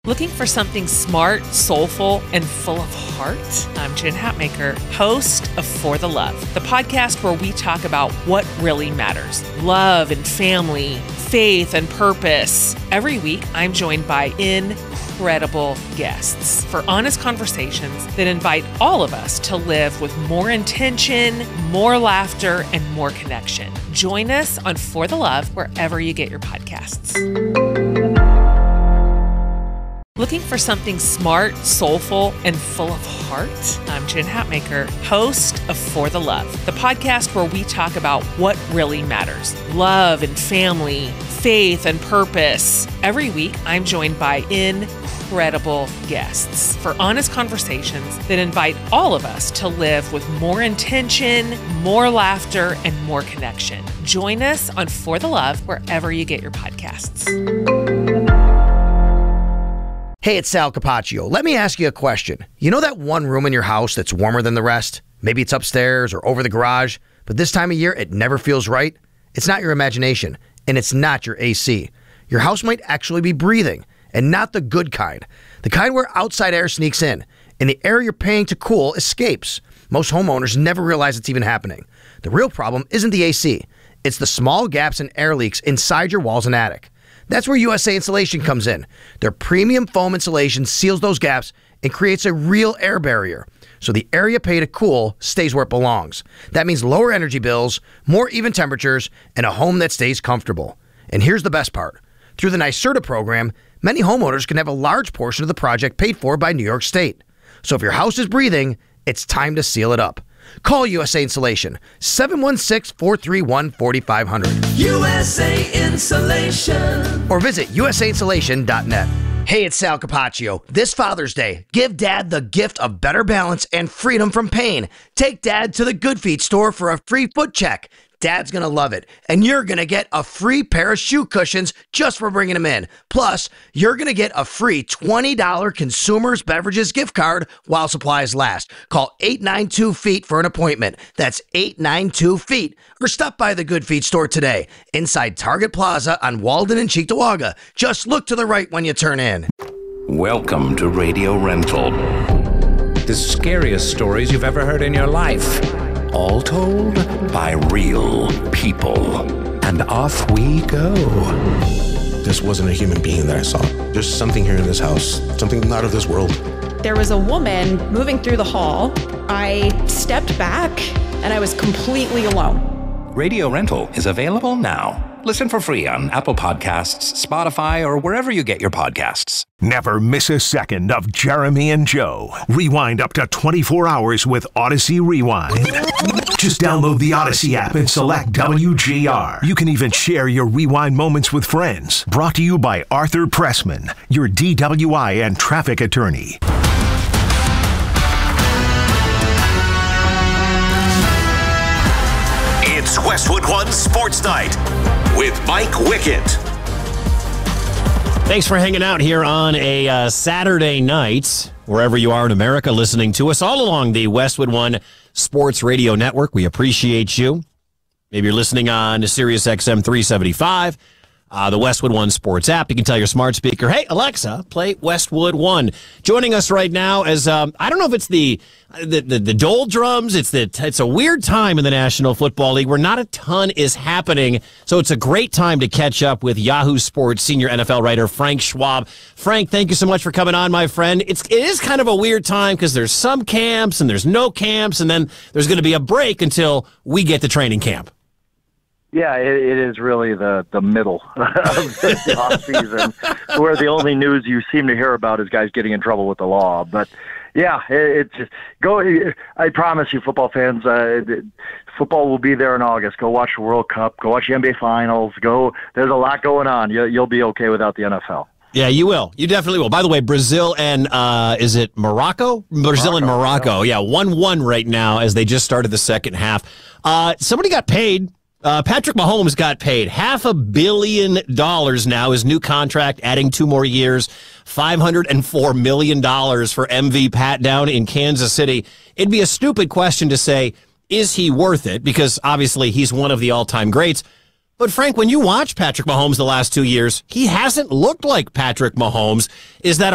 Looking for something smart, soulful, and full of heart? I'm Jen Hatmaker, host of For the Love, the podcast where we talk about what really matters: love and family, faith and purpose. Every week, I'm joined by incredible guests for honest conversations that invite all of us to live with more intention, more laughter, and more connection. Join us on For the Love wherever you get your podcasts. Looking for something smart, soulful, and full of heart? I'm Jen Hatmaker, host of For the Love, the podcast where we talk about what really matters: love and family, faith and purpose. Every week, I'm joined by incredible guests for honest conversations that invite all of us to live with more intention, more laughter, and more connection. Join us on For the Love wherever you get your podcasts. Hey, it's Sal Capaccio. Let me ask you a question. You know that one room in your house that's warmer than the rest? Maybe it's upstairs or over the garage, but this time of year it never feels right? It's not your imagination, and it's not your AC. Your house might actually be breathing, and not the good kind. The kind where outside air sneaks in, and the air you're paying to cool escapes. Most homeowners never realize it's even happening. The real problem isn't the AC. It's the small gaps and air leaks inside your walls and attic. That's where USA Insulation comes in. Their premium foam insulation seals those gaps and creates a real air barrier, so the air you pay to cool stays where it belongs. That means lower energy bills, more even temperatures, and a home that stays comfortable. And here's the best part. Through the NYSERDA program, many homeowners can have a large portion of the project paid for by New York State. So if your house is breathing, it's time to seal it up. Call USA Insulation, 716-431-4500. USA Insulation. Or visit usainsulation.net. Hey, it's Sal Capaccio. This Father's Day, give Dad the gift of better balance and freedom from pain. Take Dad to the Good Feet store for a free foot check. Dad's going to love it, and you're going to get a free pair of shoe cushions just for bringing them in. Plus, you're going to get a free $20 Consumers Beverages gift card while supplies last. Call 892-FEET for an appointment. That's 892-FEET. Or stop by the Good Feet store today, inside Target Plaza on Walden and Cheektowaga. Just look to the right when you turn in. Welcome to Radio Rental. The scariest stories you've ever heard in your life. All told by real people. And off we go. This wasn't a human being that I saw. There's something here in this house, something not of this world. There was a woman moving through the hall. I stepped back and I was completely alone. Radio Rental is available now. Listen for free on Apple Podcasts, Spotify, or wherever you get your podcasts. Never miss a second of Jeremy and Joe. Rewind up to 24 hours with Odyssey Rewind. Just download the Odyssey app and select WGR. You can even share your rewind moments with friends. Brought to you by Arthur Pressman, your DWI and traffic attorney. It's Westwood One Sports Night with Mike Wickett. Thanks for hanging out here on a Saturday night, wherever you are in America, listening to us all along the Westwood One Sports Radio Network. We appreciate you. Maybe you're listening on Sirius XM 375, the Westwood One Sports app. You can tell your smart speaker, hey, Alexa, play Westwood One. Joining us right now is, I don't know if it's the doldrums. It's a weird time in the National Football League where not a ton is happening. So it's a great time to catch up with Yahoo Sports senior NFL writer Frank Schwab. Frank, thank you so much for coming on, my friend. It is kind of a weird time because there's some camps and there's no camps, and then there's going to be a break until we get to training camp. Yeah, it is really the middle of the off season, where the only news you seem to hear about is guys getting in trouble with the law. But yeah, it's just I promise you, football fans, football will be there in August. Go watch the World Cup. Go watch the NBA Finals. There's a lot going on. You'll be okay without the NFL. Yeah, you will. You definitely will. By the way, Brazil and, is it Morocco? Brazil and Morocco. Yeah, 1-1 right now as they just started the second half. Somebody got paid. Patrick Mahomes got paid $500 million now, his new contract, adding 2 more years, $504 million for MV Pat down in Kansas City. It'd be a stupid question to say, is he worth it? Because obviously he's one of the all-time greats. But Frank, when you watch Patrick Mahomes the last 2 years, he hasn't looked like Patrick Mahomes. Is that